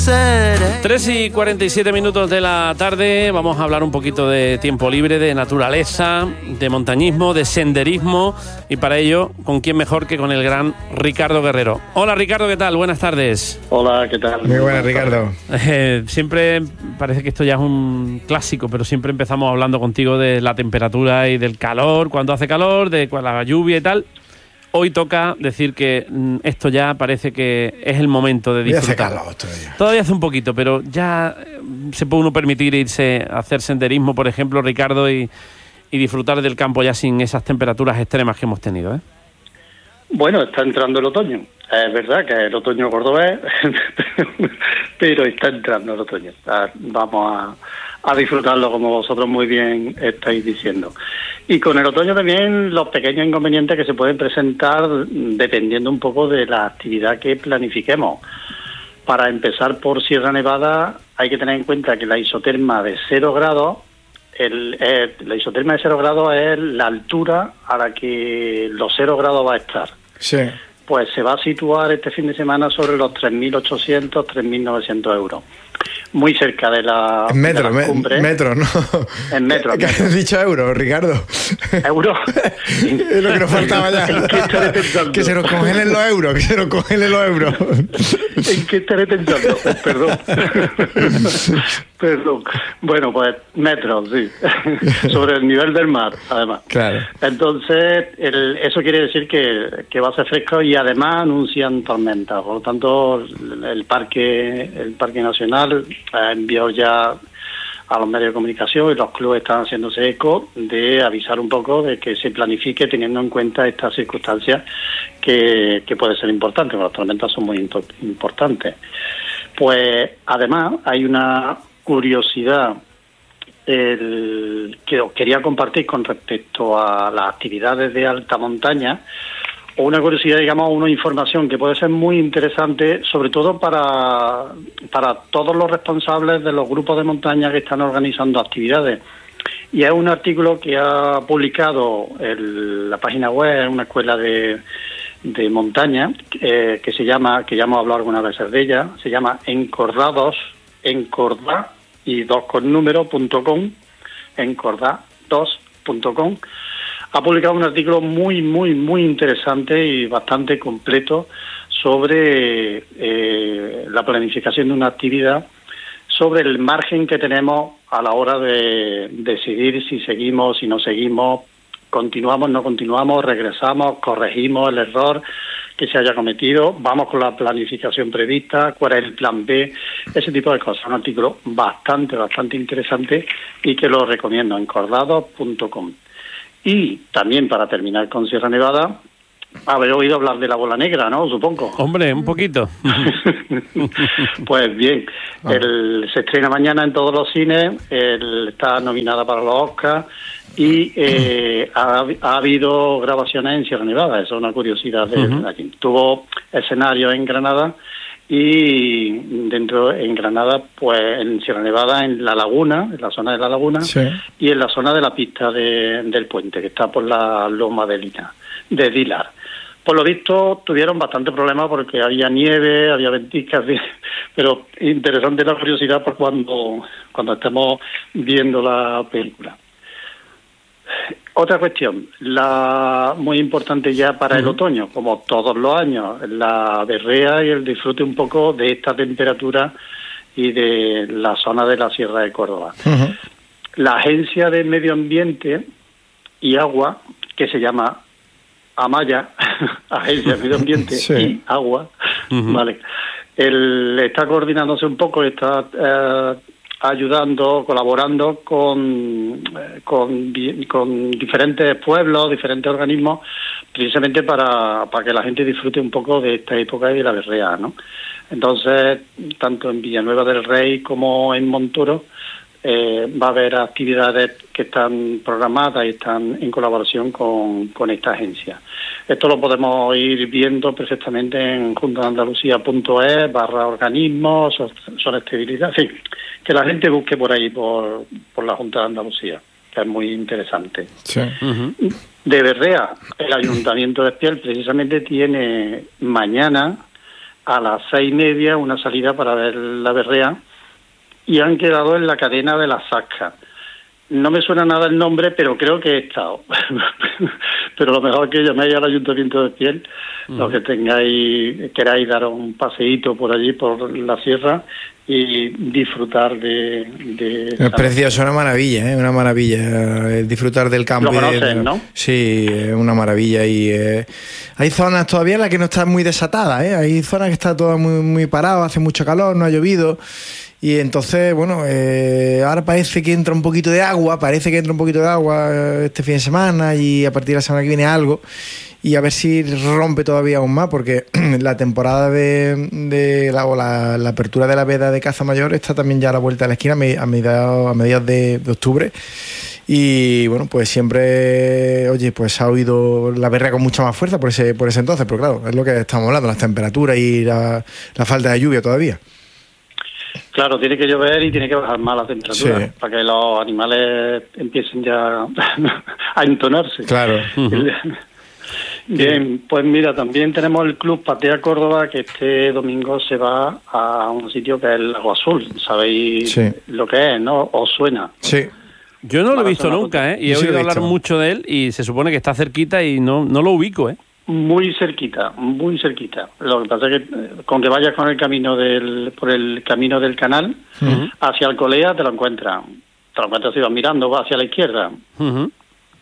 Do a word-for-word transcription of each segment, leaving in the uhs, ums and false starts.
tres y cuarenta y siete minutos de la tarde. Vamos a hablar un poquito de tiempo libre, de naturaleza, de montañismo, de senderismo, y para ello, ¿con quién mejor que con el gran Ricardo Guerrero? Hola Ricardo, ¿qué tal? Buenas tardes. Hola, ¿qué tal? Muy buenas, Ricardo. Eh, siempre parece que esto ya es un clásico, pero siempre empezamos hablando contigo de la temperatura y del calor, cuando hace calor, de la lluvia y tal. Hoy toca decir que mm, esto ya parece que es el momento de disfrutar. Ya hace calor todavía. Todavía hace un poquito, pero ya eh, se puede uno permitir irse a hacer senderismo, por ejemplo, Ricardo, y, y disfrutar del campo ya sin esas temperaturas extremas que hemos tenido, ¿eh? Bueno, está entrando el otoño. Es verdad que es el otoño cordobés, pero está entrando el otoño. Vamos a, a disfrutarlo, como vosotros muy bien estáis diciendo. Y con el otoño también los pequeños inconvenientes que se pueden presentar dependiendo un poco de la actividad que planifiquemos. Para empezar por Sierra Nevada hay que tener en cuenta que la isoterma de cero grados, el, eh, la isoterma de cero grados es la altura a la que los cero grados va a estar. Sí. Pues se va a situar este fin de semana sobre los tres mil ochocientos, tres mil novecientos euros. Muy cerca de la, en metro, de la cumbre. Me, metro, ¿no? En metro. ¿Qué has dicho euro, Ricardo? ¿Euro? Es lo que nos faltaba ya. ¿En qué estaré pensando? Que se nos congelen los euros, que se nos congelen los euros. ¿En qué estaré pensando? Perdón. Perdón. Bueno, pues metros, sí. Sobre el nivel del mar, además. Claro. Entonces, el, eso quiere decir que, que va a ser fresco y además anuncian tormentas. Por lo tanto, el parque, el parque nacional ha enviado ya a los medios de comunicación y los clubes están haciéndose eco de avisar un poco de que se planifique teniendo en cuenta estas circunstancias que, que puede ser importante, porque las tormentas son muy importantes. Pues además hay una curiosidad el, que os quería compartir con respecto a las actividades de alta montaña, o una curiosidad, digamos, una información que puede ser muy interesante, sobre todo para, para todos los responsables de los grupos de montaña que están organizando actividades. Y es un artículo que ha publicado el, la página web, una escuela de, de montaña, eh, que se llama, que ya hemos hablado algunas veces de ella, se llama Encordados, Encordá y dos con número punto com, encordá dos punto com. Ha publicado un artículo muy, muy, muy interesante y bastante completo sobre eh, la planificación de una actividad, sobre el margen que tenemos a la hora de decidir si seguimos, si no seguimos, continuamos, no continuamos, regresamos, corregimos el error que se haya cometido, vamos con la planificación prevista, cuál es el plan B, ese tipo de cosas. Un artículo bastante, bastante interesante y que lo recomiendo, encordado punto com. Y también, para terminar con Sierra Nevada, haber oído hablar de la bola negra, ¿no? Supongo. Hombre, un poquito. Pues bien, el, se estrena mañana en todos los cines, el, está nominada para los Oscars y eh, ha, ha habido grabaciones en Sierra Nevada, eso es una curiosidad de uh-huh. aquí. Tuvo escenario en Granada y dentro en Granada, pues en Sierra Nevada, en la laguna, en la zona de la laguna, sí. Y en la zona de la pista de, del puente, que está por la loma de Lina, de Dilar. Por lo visto tuvieron bastante problemas porque había nieve, había ventiscas, pero interesante la curiosidad por cuando, cuando estemos viendo la película. Otra cuestión, la muy importante ya para el uh-huh. otoño, como todos los años, la berrea y el disfrute un poco de esta temperatura y de la zona de la Sierra de Córdoba. Uh-huh. La Agencia de Medio Ambiente y Agua, que se llama Amaya, Agencia de Medio Ambiente sí. y Agua, uh-huh. vale, el, está coordinándose un poco, está eh, ayudando, colaborando con, con con diferentes pueblos, diferentes organismos, precisamente para, para que la gente disfrute un poco de esta época y de la berrea, ¿no? Entonces, tanto en Villanueva del Rey como en Montoro, eh, va a haber actividades que están programadas y están en colaboración con, con esta agencia. Esto lo podemos ir viendo perfectamente en junta de andalucía punto es barra organismos, sostenibilidad, en fin, que la gente busque por ahí, por, por la Junta de Andalucía, que es muy interesante. Sí. Uh-huh. De berrea, el Ayuntamiento de Espiel precisamente tiene mañana a las seis y media una salida para ver la berrea y han quedado en la cadena de la Zasca. No me suena nada el nombre, pero creo que he estado. Pero lo mejor que llaméis al Ayuntamiento de Piel, uh-huh. los que tengáis, queráis dar un paseíto por allí, por la sierra, y disfrutar de... de es precioso, una maravilla, ¿eh? Una maravilla. Disfrutar del campo. Lo conoces, de... ¿no? Sí, es una maravilla. Y eh... hay zonas todavía en las que no está muy desatada, ¿eh? Hay zonas que está todo muy, muy parado, hace mucho calor, no ha llovido. Y entonces, bueno, eh, ahora parece que entra un poquito de agua, parece que entra un poquito de agua este fin de semana y a partir de la semana que viene algo. Y a ver si rompe todavía aún más, porque la temporada de, de la, o la, la apertura de la veda de caza mayor está también ya a la vuelta de la esquina, a mediados, a mediados de, de octubre. Y bueno, pues siempre, oye, pues ha oído la berrea con mucha más fuerza por ese, por ese entonces, pero claro, es lo que estamos hablando, las temperaturas y la, la falta de lluvia todavía. Claro, tiene que llover y tiene que bajar más la temperatura, sí. para que los animales empiecen ya a entonarse. Claro. Uh-huh. Bien, pues mira, también tenemos el Club Patea Córdoba, que este domingo se va a un sitio que es el Lago Azul. ¿Sabéis sí. lo que es, no? ¿Os suena? Sí. Yo no lo he visto nunca, ¿eh? Y he oído hablar mucho de él y se supone que está cerquita y no, no lo ubico, ¿eh? Muy cerquita, muy cerquita. Lo que pasa es que con que vayas con el camino del, por el camino del canal, uh-huh. hacia Alcolea te lo encuentras. Te lo encuentras si vas mirando, va hacia la izquierda. Uh-huh.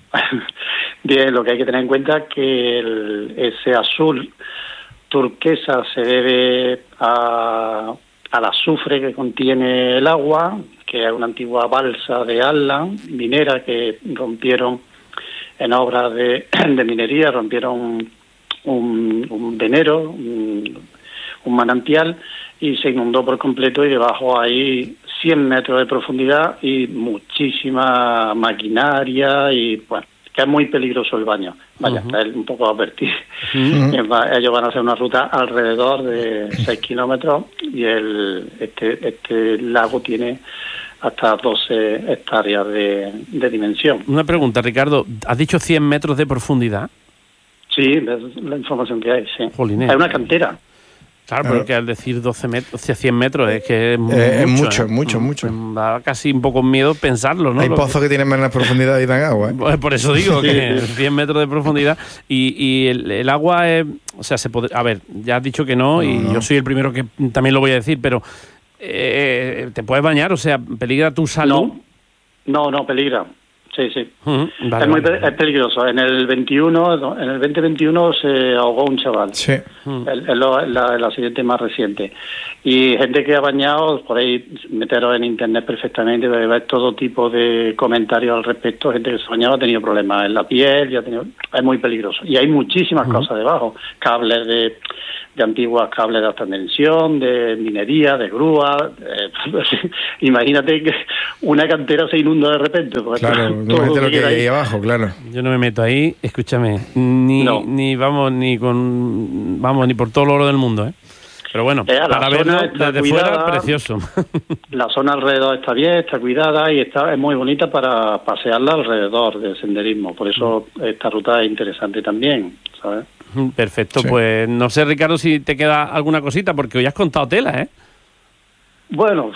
Bien, lo que hay que tener en cuenta es que el, ese azul turquesa se debe a, al azufre que contiene el agua, que es una antigua balsa de Allan, minera, que rompieron en obras de, de minería, rompieron un, un venero, un, un manantial, y se inundó por completo, y debajo hay cien metros de profundidad y muchísima maquinaria, y bueno, que es muy peligroso el baño. Vaya, uh-huh. es un poco advertir. Uh-huh. Ellos van a hacer una ruta alrededor de seis kilómetros, y el este, este lago tiene hasta doce hectáreas de, de dimensión. Una pregunta, Ricardo, ¿has dicho cien metros de profundidad? Sí, es la información que hay, sí. Jolines. Es una cantera. Claro, pero que al decir doce metros, o sea, cien metros, es que es, eh, mucho, es mucho, ¿eh? mucho, mucho. Me da casi un poco miedo pensarlo, ¿no? Hay pozos que tienen menos profundidad y dan agua, ¿eh? Por eso digo que cien metros de profundidad. Y, y el, el agua, es, o sea, se puede, a ver, ya has dicho que no, y no, no. yo soy el primero que también lo voy a decir, pero eh, ¿te puedes bañar? O sea, ¿peligra tu salud? No, no, no peligra. Sí, sí. Uh-huh. Vale, es muy vale. es peligroso. En el veintiuno, en el veinte veintiuno se ahogó un chaval. Sí. Uh-huh. El, el, el, el accidente más reciente. Y gente que ha bañado, por ahí meteros en internet perfectamente, ver todo tipo de comentarios al respecto. Gente que se ha bañado ha tenido problemas en la piel, ya ha tenido, es muy peligroso. Y hay muchísimas uh-huh. cosas debajo. Cables de, de antiguas cables de alta tensión, de minería, de grúa. Eh, imagínate que una cantera se inunda de repente. Porque claro. No lo que, que hay ahí abajo, claro. Yo no me meto ahí, escúchame, ni, no. ni vamos ni con vamos ni por todo el oro del mundo, ¿eh? Pero bueno, eh, para verlo desde cuidada, fuera, precioso. La zona alrededor está bien, está cuidada y está es muy bonita para pasearla alrededor del senderismo. Por eso esta ruta es interesante también, ¿sabes? Perfecto, sí. Pues no sé, Ricardo, si te queda alguna cosita, porque hoy has contado tela, ¿eh? Bueno,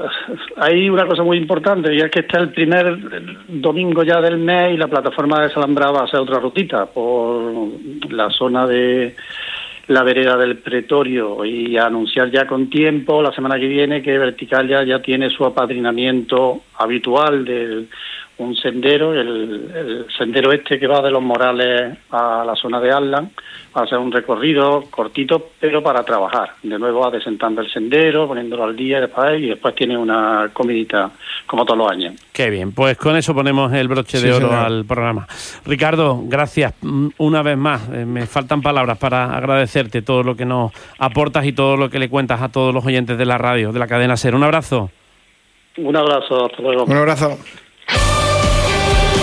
hay una cosa muy importante, y es que está el primer domingo ya del mes y la plataforma de Desalambrada va a hacer otra rutita por la zona de la vereda del Pretorio, y a anunciar ya con tiempo la semana que viene que Vertical ya, ya tiene su apadrinamiento habitual de un sendero, el, el sendero este que va de Los Morales a la zona de Allan. Va a ser un recorrido cortito, pero para trabajar. De nuevo, adesentando el sendero, poniéndolo al día, después, y después tiene una comidita como todos los años. Qué bien, pues con eso ponemos el broche sí, de oro señor. Al programa. Ricardo, gracias una vez más. Eh, me faltan palabras para agradecerte todo lo que nos aportas y todo lo que le cuentas a todos los oyentes de la radio, de la cadena SER. Un abrazo. Un abrazo, hasta luego. Un abrazo.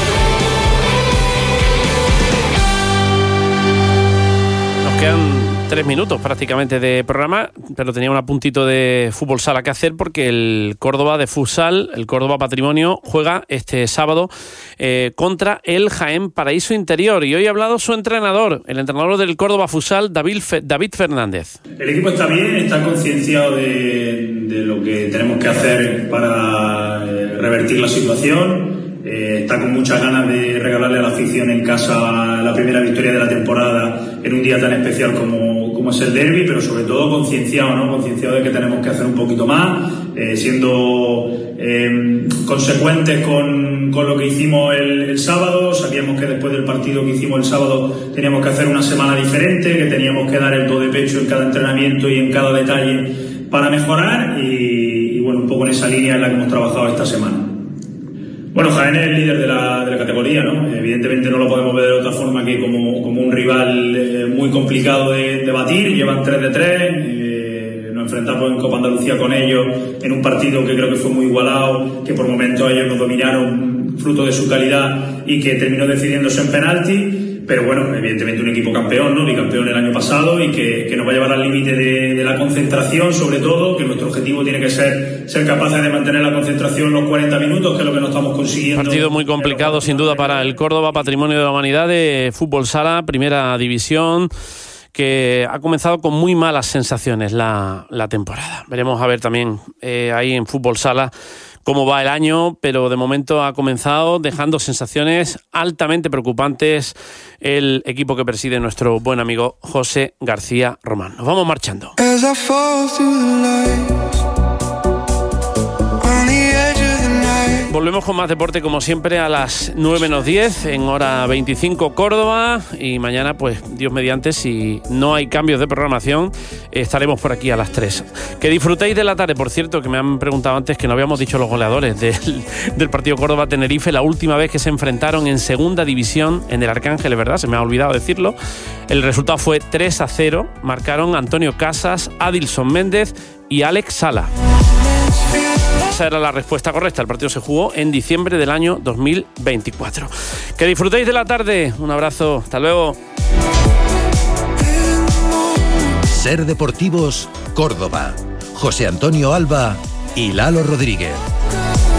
Quedan tres minutos prácticamente de programa, pero tenía un apuntito de fútbol sala que hacer porque el Córdoba de futsal, el Córdoba Patrimonio, juega este sábado eh, contra el Jaén Paraíso Interior. Y hoy ha hablado su entrenador, el entrenador del Córdoba Futsal, David, Fe- David Fernández. El equipo está bien, está concienciado de, de lo que tenemos que hacer para eh, revertir la situación. Eh, está con muchas ganas de regalarle a la afición en casa la primera victoria de la temporada en un día tan especial como, como es el derbi, pero sobre todo concienciado, ¿no? Concienciado de que tenemos que hacer un poquito más, eh, siendo eh, consecuentes con, con lo que hicimos el, el sábado. Sabíamos que después del partido que hicimos el sábado teníamos que hacer una semana diferente, que teníamos que dar el todo de pecho en cada entrenamiento y en cada detalle para mejorar y, y bueno, un poco en esa línea en la que hemos trabajado esta semana. Bueno, Jaén es el líder de la, de la categoría, ¿no? Evidentemente no lo podemos ver de otra forma que como, como un rival eh, muy complicado de, de batir. Llevan tres de tres, eh, nos enfrentamos en Copa Andalucía con ellos en un partido que creo que fue muy igualado, que por momentos ellos nos dominaron fruto de su calidad y que terminó decidiéndose en penalti. Pero bueno, evidentemente un equipo campeón, ¿no? Bicampeón el año pasado y que, que nos va a llevar al límite de, de la concentración, sobre todo, que nuestro objetivo tiene que ser ser capaces de mantener la concentración los cuarenta minutos, que es lo que no estamos consiguiendo. Partido muy complicado, sin duda, para el Córdoba Patrimonio de la Humanidad de fútbol sala, primera división, que ha comenzado con muy malas sensaciones la, la temporada. Veremos a ver también eh, ahí en fútbol sala cómo va el año, pero de momento ha comenzado dejando sensaciones altamente preocupantes el equipo que preside nuestro buen amigo José García Román. Nos vamos marchando. Volvemos con más deporte como siempre a las nueve menos diez en hora veinticinco Córdoba, y mañana pues Dios mediante, si no hay cambios de programación, estaremos por aquí a las tres. Que disfrutéis de la tarde. Por cierto, que me han preguntado antes que no habíamos dicho los goleadores del, del partido Córdoba-Tenerife, la última vez que se enfrentaron en segunda división en el Arcángel, ¿verdad? Se me ha olvidado decirlo. El resultado fue tres a cero, marcaron Antonio Casas, Adilson Méndez y Alex Sala. Esa era la respuesta correcta. El partido se jugó en diciembre del año dos mil veinticuatro. Que disfrutéis de la tarde. Un abrazo. Hasta luego. Ser Deportivos, Córdoba. José Antonio Alba y Lalo Rodríguez.